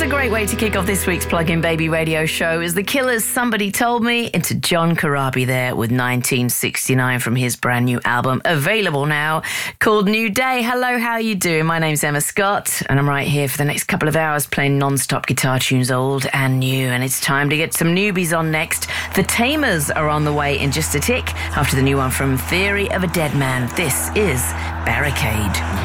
a great way to kick off this week's Plug-in Baby radio show is The Killers' Somebody Told Me into John Corabi there with 1969 from his brand new album, available now, called New Day. Hello, how you doing? My name's Emma Scott, and I'm right here for the next couple of hours playing non-stop guitar tunes, old and new, and it's time to get some newbies on next. The Tamers are on the way in just a tick after the new one from Theory of a Dead Man. This is Barricade.